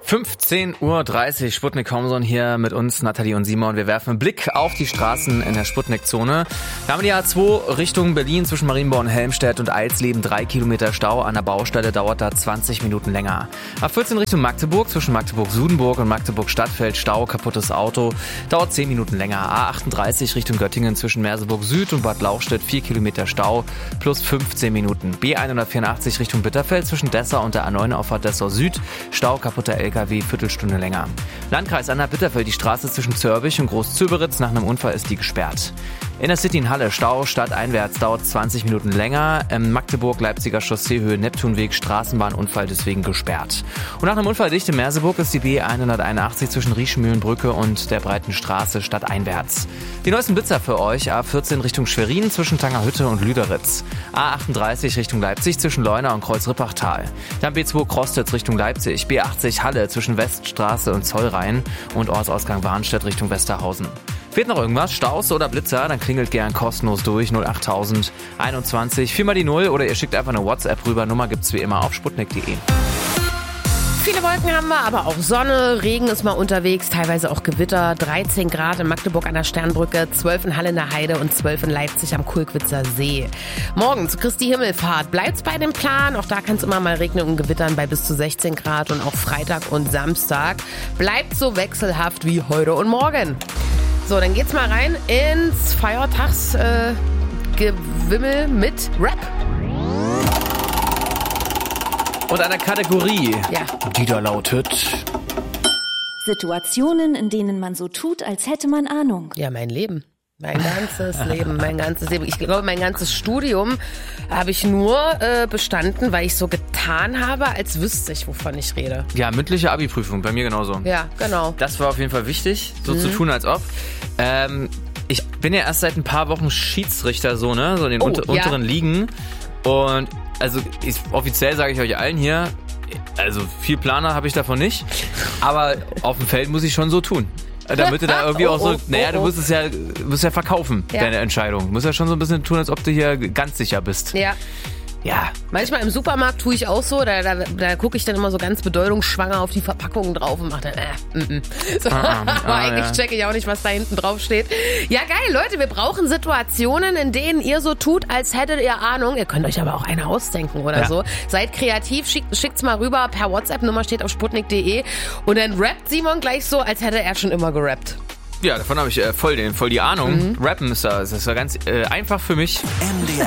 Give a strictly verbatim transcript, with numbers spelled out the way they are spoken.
fünfzehn Uhr dreißig, Sputnik Homezone hier mit uns, Nathalie und Simon. Wir werfen einen Blick auf die Straßen in der Sputnik-Zone. Wir haben die A zwei Richtung Berlin zwischen Marienborn und Helmstedt und Eisleben. Drei Kilometer Stau. An der Baustelle dauert da zwanzig Minuten länger. A vierzehn Richtung Magdeburg zwischen Magdeburg-Sudenburg und Magdeburg-Stadtfeld. Stau, kaputtes Auto. Dauert zehn Minuten länger. A achtunddreißig Richtung Göttingen zwischen Merseburg Süd und Bad Lauchstädt. vier Kilometer Stau plus fünfzehn Minuten. B hundertvierundachtzig Richtung Bitterfeld zwischen Dessau und der A neun Auffahrt Dessau Süd. Stau, kaputter L K W, Viertelstunde länger. Landkreis Anhalt-Bitterfeld, die Straße zwischen Zörbich und Groß-Zöberitz. Nach einem Unfall ist die gesperrt. In der City in Halle, Stau, stadteinwärts, dauert zwanzig Minuten länger. Ähm, Magdeburg-Leipziger Chaussee, Höhe Neptunweg, Straßenbahnunfall deswegen gesperrt. Und nach einem Unfall dicht in Merseburg ist die B hunderteinundachtzig zwischen Riechmühlenbrücke und der Breiten Straße stadteinwärts. Die neuesten Blitzer für euch: A vierzehn Richtung Schwerin zwischen Tangerhütte und Lüderitz. A achtunddreißig Richtung Leipzig zwischen Leuna und Kreuz-Rippachtal. Dann B zwei Krostitz Richtung Leipzig. B achtzig Halle zwischen Weststraße und Zollrhein und Ortsausgang Warnstedt Richtung Westerhausen. Fehlt noch irgendwas? Staus oder Blitzer? Dann klingelt gern kostenlos durch null achttausend einundzwanzig vier mal die null oder ihr schickt einfach eine WhatsApp rüber. Nummer gibt's wie immer auf sputnik punkt de. Viele Wolken haben wir, aber auch Sonne. Regen ist mal unterwegs, teilweise auch Gewitter. dreizehn Grad in Magdeburg an der Sternbrücke, zwölf in Halle in der Heide und zwölf in Leipzig am Kulkwitzer See. Morgen zu Christi Himmelfahrt bleibt's bei dem Plan. Auch da kann es immer mal regnen und gewittern bei bis zu sechzehn Grad. Und auch Freitag und Samstag bleibt so wechselhaft wie heute und morgen. So, dann geht's mal rein ins Feiertagsgewimmel äh, mit Rap. Und eine Kategorie, ja, die da lautet: Situationen, in denen man so tut, als hätte man Ahnung. Ja, mein Leben. Mein ganzes Leben, mein ganzes Leben. Ich glaube, mein ganzes Studium habe ich nur äh, bestanden, weil ich so getan habe, als wüsste ich, wovon ich rede. Ja, mündliche Abi-Prüfung, bei mir genauso. Ja, genau. Das war auf jeden Fall wichtig, so mhm. zu tun, als ob. Ähm, ich bin ja erst seit ein paar Wochen Schiedsrichter, so, ne, so in den oh, unter, ja. unteren Ligen. Und also ich, offiziell sage ich euch allen hier, also viel Planer habe ich davon nicht, aber auf dem Feld muss ich schon so tun. Damit du da irgendwie oh, auch so, oh, naja, oh, du oh. musst es ja, musst ja verkaufen, ja. deine Entscheidung. Du musst ja schon so ein bisschen tun, als ob du hier ganz sicher bist. Ja. Ja. Manchmal im Supermarkt tue ich auch so, da, da, da gucke ich dann immer so ganz bedeutungsschwanger auf die Verpackungen drauf und mache dann, äh, mm, mm. So, ah, ah, aber eigentlich ja. checke ich auch nicht, was da hinten drauf steht. Ja, geil, Leute, wir brauchen Situationen, in denen ihr so tut, als hättet ihr Ahnung. Ihr könnt euch aber auch eine ausdenken oder ja. so. Seid kreativ, schickt, schickt's mal rüber per WhatsApp, Nummer steht auf sputnik punkt de und dann rappt Simon gleich so, als hätte er schon immer gerappt. Ja, davon habe ich äh, voll, den, voll die Ahnung. Mhm. Rappen ist da, das ist ja ganz äh, einfach für mich.